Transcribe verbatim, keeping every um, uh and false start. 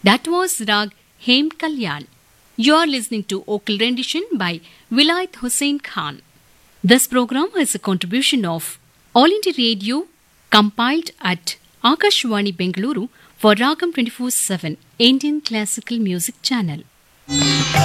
That was Rag Hem Kalyan. You are listening to vocal rendition by Vilayat Hussain Khan. This program is a contribution of All India Radio, compiled at Akashwani Bengaluru for Ragam twenty-four seven Indian Classical Music Channel.